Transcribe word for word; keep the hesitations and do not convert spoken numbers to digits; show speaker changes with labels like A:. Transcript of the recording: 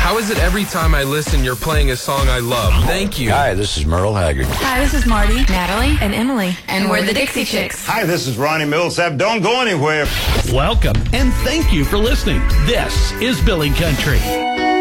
A: How is it every time I listen, you're playing a song I love? Thank you.
B: Hi, this is Merle Haggard.
C: Hi, this is Marty, Natalie, and Emily. And we're the Dixie Chicks.
D: Hi, this is Ronnie Millsap. Don't go anywhere.
E: Welcome, and thank you for listening. This is Billy Country.